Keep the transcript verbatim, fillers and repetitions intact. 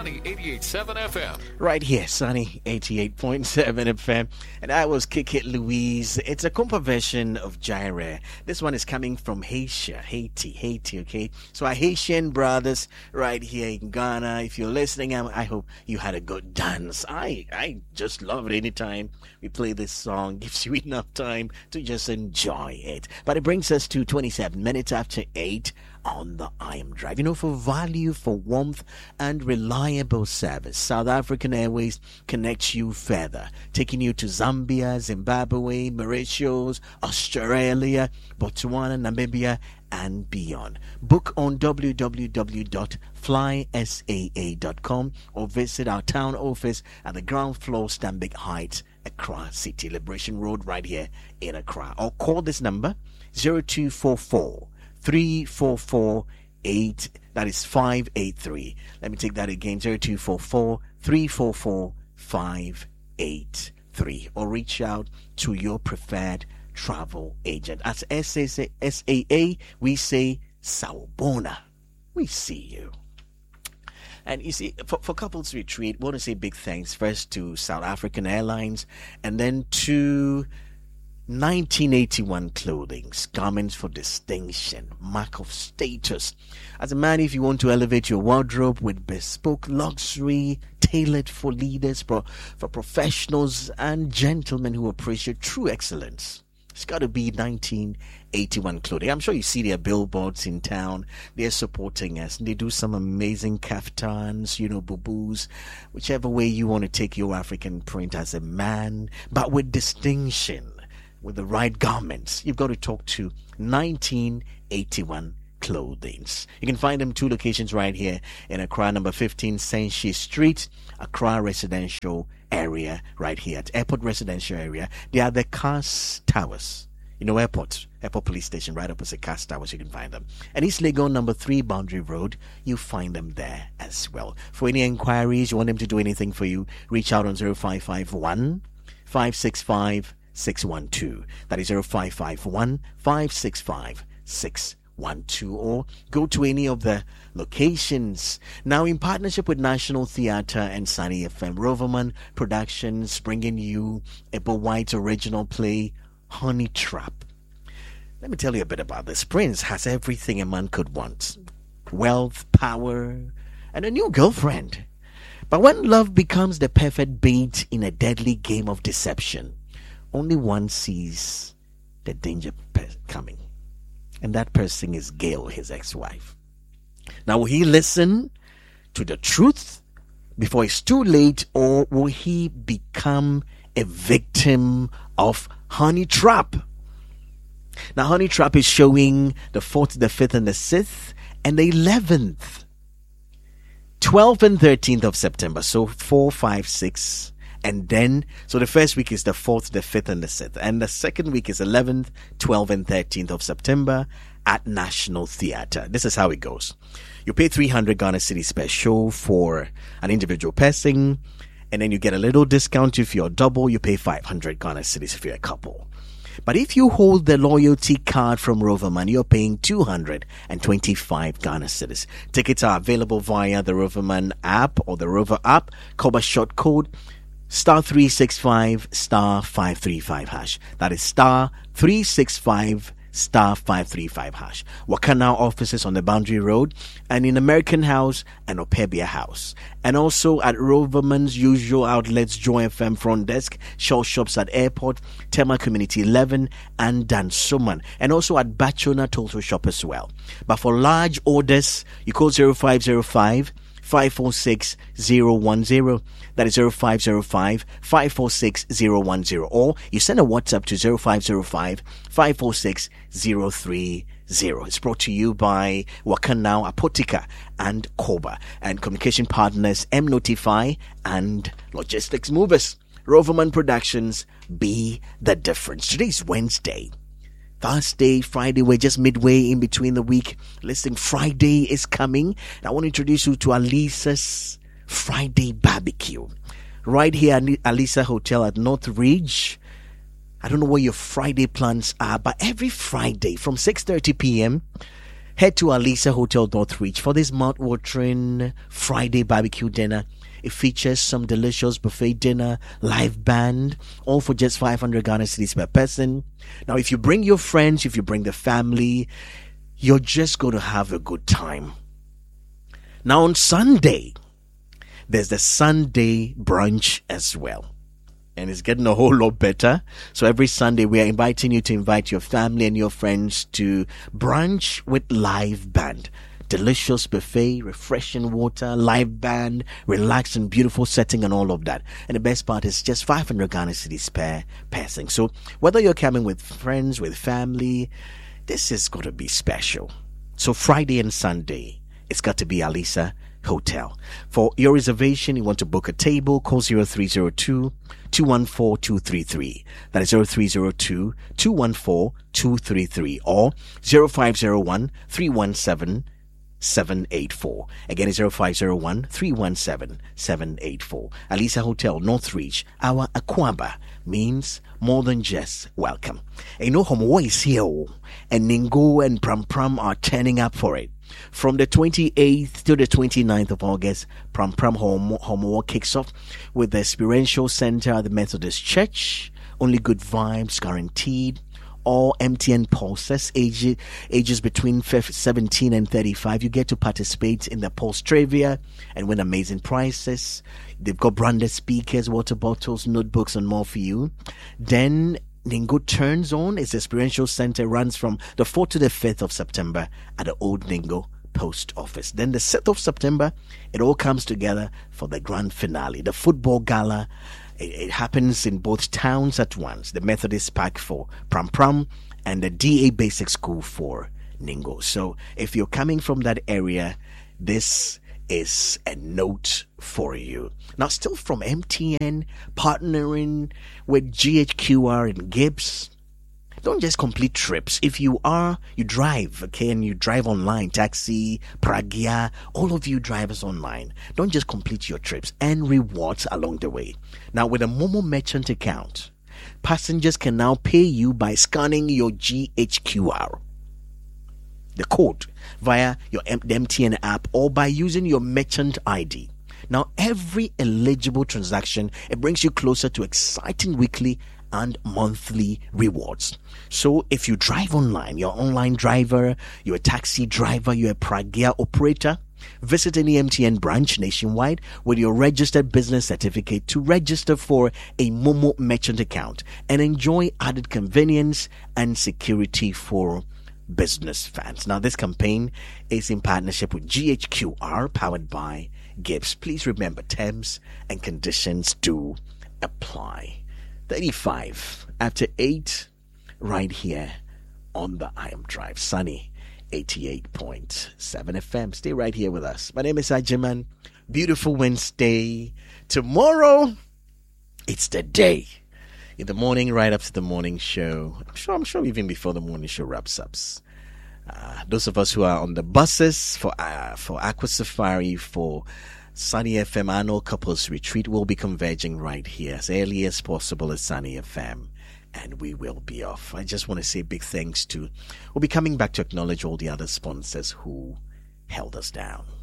Sunny eighty-eight point seven F M. Right here, Sunny eighty-eight point seven F M. And I was Kick It Louise. It's a compa version of Jaire. This one is coming from Haiti, Haiti, Haiti, okay? So our Haitian brothers right here in Ghana, if you're listening, I, I hope you had a good dance. I, I just love it anytime we play this song. Gives you enough time to just enjoy it. But it brings us to twenty-seven minutes after eight on the I Am Drive. You know, for value, for warmth, and reliable service, South African Airways connects you further, taking you to Zambia, Zimbabwe, Mauritius, Australia, Botswana, Namibia, and beyond. Book on w w w dot fly s a a dot com or visit our town office at the ground floor, Stanbic Heights, Accra City, Liberation Road, right here in Accra. Or call this number zero two four four three four four eight, that is five eight three. Let me take that again, zero two four four three four four five eight three, or reach out to your preferred travel agent. At S A A, we say Sawubona. We see you. And you see, for, for Couples Retreat, we want to say big thanks first to South African Airlines, and then to nineteen eighty-one Clothing, garments for distinction, mark of status. As a man, if you want to elevate your wardrobe with bespoke luxury tailored for leaders, for, for professionals and gentlemen who appreciate true excellence, it's got to be nineteen eighty-one Clothing. I'm sure you see their billboards in town. They're supporting us. They do some amazing kaftans, you know, boo-boos, whichever way you want to take your African print as a man, but with distinction, with the right garments. You've got to talk to nineteen eighty-one Clothing. You can find them two locations right here in Accra, number fifteen Senshi Street, Accra Residential Area, right here at Airport Residential Area. They are the Cars Towers. You know, airport, airport police station, right opposite Cars Towers, you can find them. And East Legon, number three Boundary Road, you find them there as well. For any inquiries, you want them to do anything for you, reach out on zero five five one five six five six one two. That is zero five five one five six five six one two, or go to any of the locations. Now, in partnership with National Theatre and Sunny F M, Roverman Productions bringing you a Bob White original play, Honey Trap. Let me tell you a bit about this. Prince has everything a man could want: wealth, power, and a new girlfriend. But when love becomes the perfect bait in a deadly game of deception, only one sees the danger coming. And that person is Gail, his ex-wife. Now, will he listen to the truth before it's too late, or will he become a victim of Honey Trap? Now, Honey Trap is showing the fourth, the fifth, and the sixth, and the eleventh, twelfth, and thirteenth of September. So four, five, six. And then, so the first week is the fourth, the fifth, and the sixth. And the second week is eleventh, twelfth, and thirteenth of September at National Theatre. This is how it goes. You pay three hundred Ghana cedis per show for an individual person. And then you get a little discount if you're a double. You pay five hundred Ghana cedis if you're a couple. But if you hold the loyalty card from Roverman, you're paying two hundred twenty-five Ghana cedis. Tickets are available via the Roverman app or the Rover app. Cover short code star three six five star five three five hash. That is star three six five star five three five hash. Wakana offices on the Boundary Road, and in American House and Opebia House. And also at Roverman's usual outlets, Joy F M Front Desk, Shaw Shops at Airport, Tema Community eleven, and Dansoman. And also at Bachona Total Shop as well. But for large orders, you call zero five zero five five four six zero one zero. That is zero five zero five five four six zero one zero. Or you send a WhatsApp to zero five zero five five four six zero three zero. It's brought to you by Wakanao Apotica and Koba, and communication partners M Notify and Logistics Movers. Roverman Productions, be the difference. Today's Wednesday. Thursday, Friday, we're just midway in between the week. Listen, Friday is coming. And I want to introduce you to Alisa's Friday Barbecue. Right here at Alisa Hotel at North Ridge. I don't know what your Friday plans are, but every Friday from six thirty p.m., head to Alisa Hotel Northreach for this mouth-watering Friday barbecue dinner. It features some delicious buffet dinner, live band, all for just five hundred Ghana cedis per person. Now, if you bring your friends, if you bring the family, you're just going to have a good time. Now, on Sunday, there's the Sunday brunch as well. And it's getting a whole lot better. So every Sunday, we are inviting you to invite your family and your friends to brunch with live band. Delicious buffet, refreshing water, live band, relaxed and beautiful setting and all of that. And the best part is just five hundred Ghana cedis per person. So whether you're coming with friends, with family, this is going to be special. So Friday and Sunday, it's got to be Alisa Hotel. For your reservation, you want to book a table, call zero three zero two, two one four, two three three. That is zero three zero two, two one four, two three three or zero five zero one, three one seven, seven eight four. Again, it's zero five zero one, three one seven, seven eight four. Alisa Hotel, Northreach. Our Akwaba means more than just welcome. And you know, Homo is here, and Ningo and Pram Pram are turning up for it. From the twenty-eighth to the twenty-ninth of August, Pram Pram Homo, Homo kicks off with the Experiential Center at the Methodist Church. Only good vibes guaranteed. All M T N pulses, age, ages between seventeen and thirty-five. You get to participate in the Pulse Trivia and win amazing prizes. They've got branded speakers, water bottles, notebooks, and more for you. Then Ningo turns on. Its Experiential Center runs from the fourth to the fifth of September at the Old Ningo Post Office. Then the sixth of September, it all comes together for the grand finale, the football gala. It happens in both towns at once. The Methodist Park for Pram Pram and the D A Basic School for Ningo. So if you're coming from that area, this is a note for you. Now, still from M T N, partnering with G H Q R and Gibbs. Don't just complete trips. If you are, you drive, okay, and you drive online, taxi, Pragya, all of you drivers online. Don't just complete your trips and rewards along the way. Now, with a Momo merchant account, passengers can now pay you by scanning your G H Q R, the code, via your M- the M T N app or by using your merchant I D. Now, every eligible transaction, it brings you closer to exciting weekly and monthly rewards. So if you drive online, you're an online driver, you're a taxi driver, you're a Pragya operator, visit any M T N branch nationwide with your registered business certificate to register for a Momo merchant account and enjoy added convenience and security for business fans. Now, this campaign is in partnership with G H Q R, powered by Gibbs. Please remember, terms and conditions do apply. thirty-five after eight, right here on the I Am Drive. Sunny eighty-eight point seven F M. Stay right here with us. My name is Ajiman. Beautiful Wednesday. Tomorrow, it's the day. In the morning, right up to the morning show. I'm sure, I'm sure even before the morning show wraps up. Uh, those of us who are on the buses for uh, for Aqua Safari, for Sunny F M annual couples retreat, will be converging right here as early as possible at Sunny F M, and we will be off. I just want to say big thanks to, we'll be coming back to acknowledge all the other sponsors who held us down.